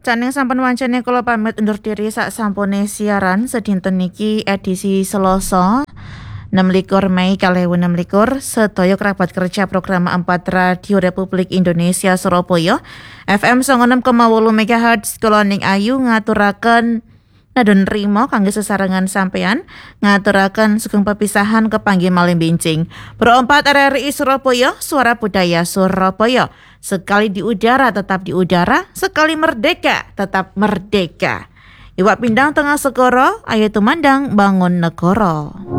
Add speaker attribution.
Speaker 1: Saning sampun wancane kula pamit undur diri sak sampune siaran sedinten niki edisi Selasa 26 Mei 2026 sedaya kerabat kerja program 4 Radio Republik Indonesia Surabaya FM 96,8 MHz kula ning ayu ngaturaken nadon rimo kangge sesarengan sampean ngaturaken sugeng pepisahan kepanggih malih bincing. Pro 4 RRI Surabaya, suara budaya Surabaya. Sekali di udara tetap di udara, sekali merdeka tetap merdeka. Iwak pindang tengah segoro, ayo tumandang bangun negoro.